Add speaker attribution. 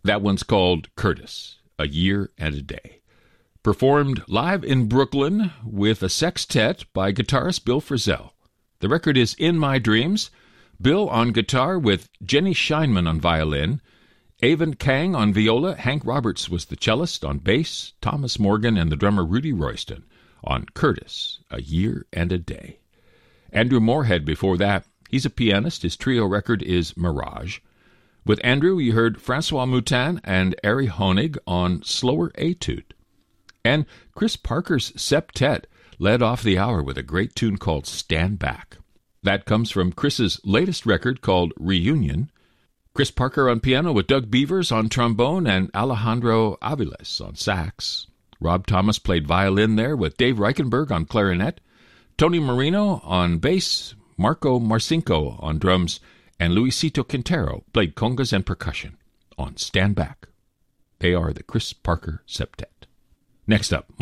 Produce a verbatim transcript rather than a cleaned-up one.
Speaker 1: That one's called Curtis, A Year and a Day. Performed live in Brooklyn with a sextet by guitarist Bill Frisell. The record is In My Dreams. Bill on guitar with Jenny Scheinman on violin, Avon Kang on viola, Hank Roberts was the cellist on bass, Thomas Morgan and the drummer Rudy Royston on Curtis, A Year and a Day. Andrew Moorhead before that. He's a pianist. His trio record is Mirage. With Andrew, you heard Francois Moutin and Ari Honig on Slower Etude. And Chris Parker's septet led off the hour with a great tune called Stand Back. That comes from Chris's latest record called Reunion. Chris Parker on piano with Doug Beavers on trombone and Alejandro Aviles on sax. Rob Thomas played violin there with Dave Reichenberg on clarinet, Tony Marino on bass, Marco Marcinko on drums, and Luisito Quintero played congas and percussion on Stand Back. They are the Chris Parker Septet. Next up,